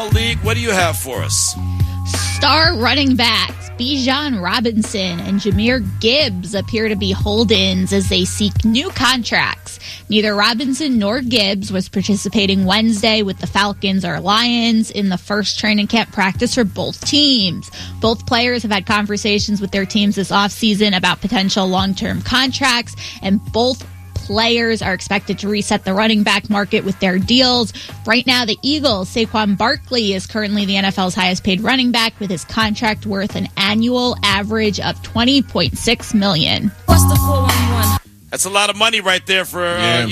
League. What do you have for us? Star running backs Bijan Robinson and Jahmyr Gibbs appear to be hold-ins as they seek new contracts. Neither Robinson nor Gibbs was participating Wednesday with the Falcons or Lions in the first training camp practice for both teams. Both players have had conversations with their teams this offseason about potential long-term contracts, and both players are expected to reset the running back market with their deals. Right now, the Eagles' Saquon Barkley is currently the NFL's highest paid running back, with his contract worth an annual average of $20.6 million. What's the 411? That's a lot of money right there for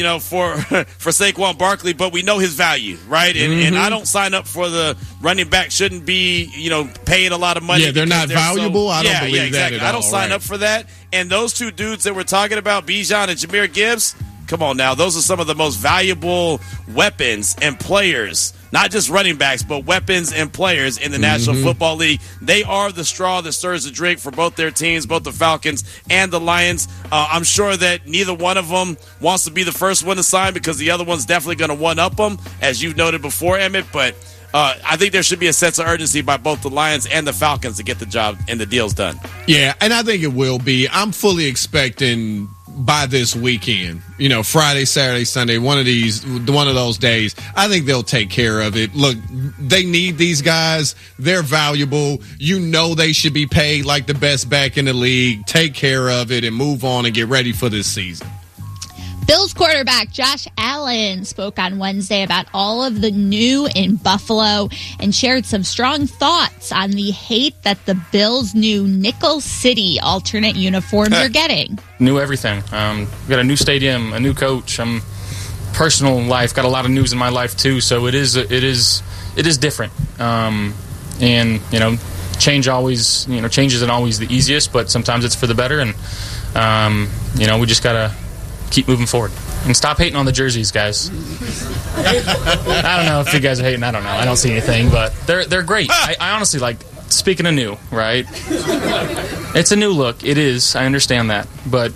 for Saquon Barkley, but we know his value, right? And I don't sign up for the running back shouldn't be, paying a lot of money. Yeah, they're not valuable. I don't believe that at all. I don't sign up for that. And those two dudes that we're talking about, Bijan and Jahmyr Gibbs, come on now. Those are some of the most valuable weapons and players, not just running backs, but weapons and players in the National Football League. They are the straw that stirs the drink for both their teams, both the Falcons and the Lions. I'm sure that neither one of them wants to be the first one to sign because the other one's definitely going to one-up them, as you've noted before, Emmett. But I think there should be a sense of urgency by both the Lions and the Falcons to get the job and the deals done. Yeah, and I think it will be. I'm fully expecting by this weekend, Friday, Saturday, Sunday, one of those days, I think they'll take care of it. Look, they need these guys. They're valuable. They should be paid like the best back in the league. Take care of it and move on and get ready for this season. Bills quarterback Josh Allen spoke on Wednesday about all of the new in Buffalo and shared some strong thoughts on the hate that the Bills' new Nickel City alternate uniforms are getting. New everything. We got a new stadium, a new coach. Personal life, got a lot of news in my life too. So it is different. And change isn't always the easiest, but sometimes it's for the better. And we just gotta keep moving forward and stop hating on the jerseys, guys. I don't know if you guys are hating. I don't know. I don't see anything, but they're great. I honestly speaking of new, right? It's a new look. It is. I understand that, but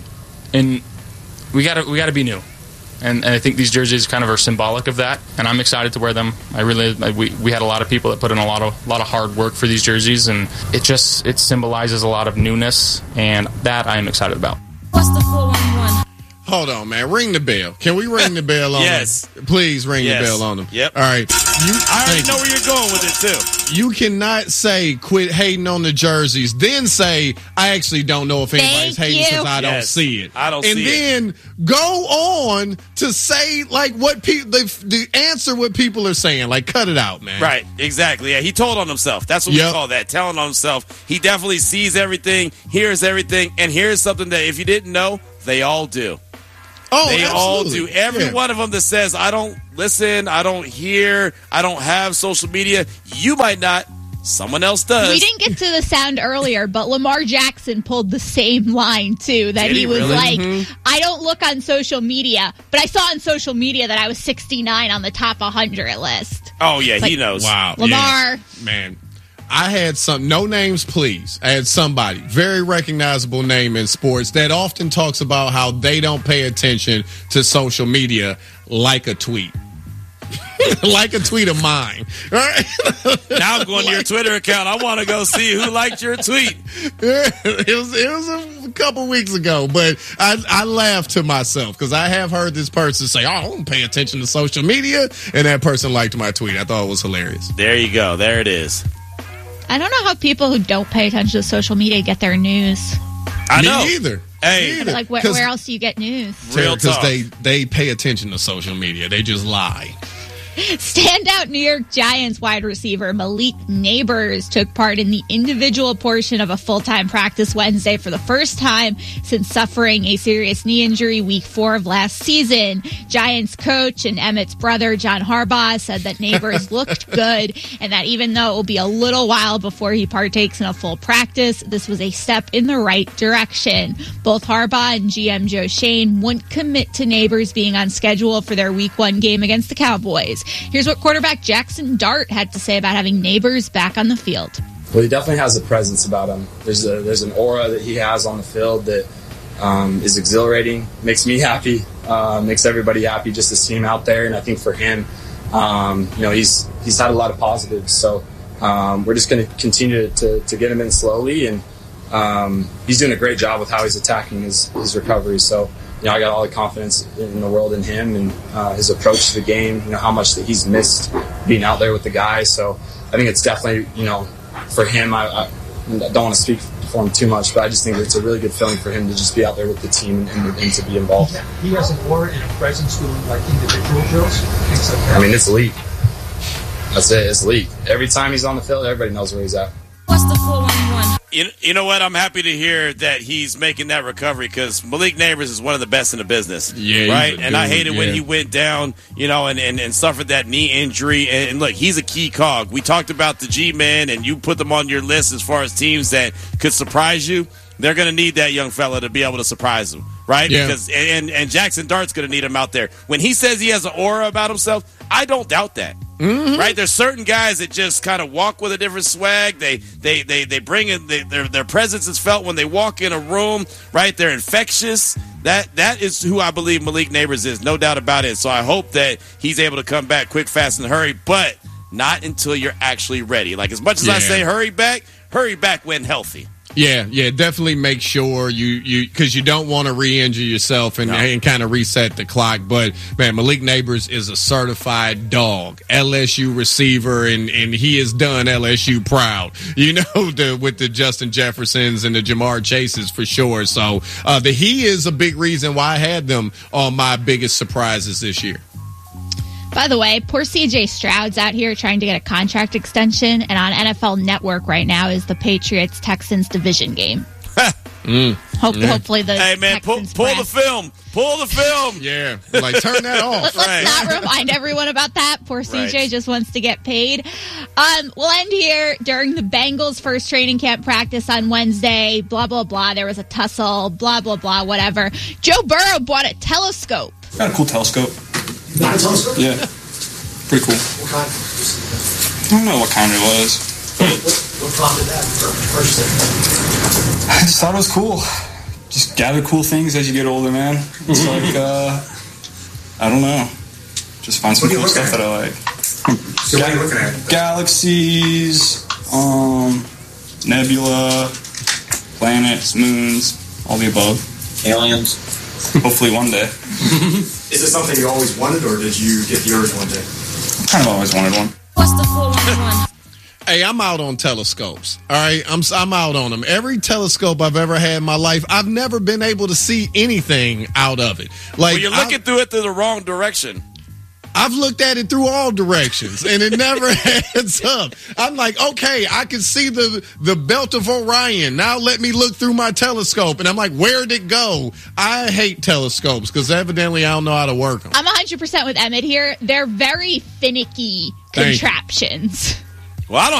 we gotta be new, and I think these jerseys kind of are symbolic of that. And I'm excited to wear them. We had a lot of people that put in a lot of hard work for these jerseys, and it symbolizes a lot of newness, and that I am excited about. What's the 411? Hold on, man. Ring the bell. Can we ring the bell on Yes. them? Please ring the bell on them. Yep. All right. I already know where you're going with it, too. You cannot say quit hating on the jerseys, then say I actually don't know if anybody's hating because I don't see it. I don't see it. And then go on to say what people the answer what people are saying. Cut it out, man. Right, exactly. Yeah, he told on himself. That's what we call that, telling on himself. He definitely sees everything, hears everything, and here's something that if you didn't know, they all do. Oh, they absolutely. all do. Every one of them that says, I don't listen, I don't hear, I don't have social media. You might not. Someone else does. We didn't get to the sound earlier, but Lamar Jackson pulled the same line, too, that he was really? I don't look on social media, but I saw on social media that I was 69 on the top 100 list. Oh, yeah, he knows. Wow. Lamar. Yes. Man. I had no names, please. I had somebody, very recognizable name in sports, that often talks about how they don't pay attention to social media like a tweet. Like a tweet of mine. All right? Now I'm going to your Twitter account. I want to go see who liked your tweet. It was a couple weeks ago, but I laughed to myself because I have heard this person say, I don't pay attention to social media, and that person liked my tweet. I thought it was hilarious. There you go. There it is. I don't know how people who don't pay attention to social media get their news. I know. Me either. Hey, where else do you get news? Real talk. Because they pay attention to social media. They just lie. Standout New York Giants wide receiver Malik Neighbors took part in the individual portion of a full-time practice Wednesday for the first time since suffering a serious knee injury week 4 of last season. Giants coach and Emmett's brother, John Harbaugh, said that Neighbors looked good and that even though it will be a little while before he partakes in a full practice, this was a step in the right direction. Both Harbaugh and GM Joe Shane wouldn't commit to Neighbors being on schedule for their week 1 game against the Cowboys. Here's what quarterback Jackson Dart had to say about having Neighbors back on the field. Well, he definitely has a presence about him. There's an aura that he has on the field that is exhilarating, makes me happy, makes everybody happy just to see him out there. And I think for him, He's had a lot of positives. So we're just going to continue to get him in slowly, and he's doing a great job with how he's attacking his recovery. So I got all the confidence in the world in him and his approach to the game. How much that he's missed being out there with the guys. So I think it's definitely for him. I don't want to speak for him too much, but I just think it's a really good feeling for him to just be out there with the team and to be involved. Yeah, he has an aura and a presence doing like individual drills, things like that. I mean, it's elite. That's it. It's elite. Every time he's on the field, everybody knows where he's at. What's the 411? You know what? I'm happy to hear that he's making that recovery because Malik Neighbors is one of the best in the business. Yeah, right. And I hated when he went down, and suffered that knee injury. And look, he's a key cog. We talked about the G-men, and you put them on your list as far as teams that could surprise you. They're going to need that young fella to be able to surprise them, right? Yeah. Because and Jackson Dart's going to need him out there. When he says he has an aura about himself, I don't doubt that. Mm-hmm. Right? There's certain guys that just kind of walk with a different swag. They bring in their presence is felt when they walk in a room. Right? They're infectious. That is who I believe Malik Neighbors is, no doubt about it. So I hope that he's able to come back quick, fast, and hurry, but not until you're actually ready. Like as much as I say hurry back when healthy. Yeah, definitely make sure you because you don't want to re-injure yourself and kind of reset the clock. But man, Malik Neighbors is a certified dog, LSU receiver, and he has done LSU proud. With the Justin Jeffersons and the Jamar Chases for sure. So he is a big reason why I had them on my biggest surprises this year. By the way, poor C.J. Stroud's out here trying to get a contract extension, and on NFL Network right now is the Patriots-Texans division game. Hopefully the Hey, man, pull the film. Pull the film. Yeah, turn that off. Let's not remind everyone about that. Poor CJ just wants to get paid. We'll end here during the Bengals' first training camp practice on Wednesday. Blah, blah, blah. There was a tussle. Blah, blah, blah, whatever. Joe Burrow bought a telescope. Got a cool telescope. Not a telescope? Yeah. Pretty cool. What kind? I don't know what kind it was. What prompted that purchasing? I just thought it was cool. Just gather cool things as you get older, man. It's like, I don't know. Just find some cool stuff that I like. So what are you looking at? Galaxies, nebula, planets, moons, all the above. Aliens. Hopefully one day. Is this something you always wanted, or did you get the urge one day? Kind of always wanted one. What's the 411? Hey, I'm out on telescopes. All right, I'm out on them. Every telescope I've ever had in my life, I've never been able to see anything out of it. Well, you're looking through it through the wrong direction. I've looked at it through all directions, and it never adds up. I'm like, okay, I can see the belt of Orion. Now let me look through my telescope. And I'm like, where'd it go? I hate telescopes because evidently I don't know how to work them. I'm 100% with Emmett here. They're very finicky contraptions. Well, I don't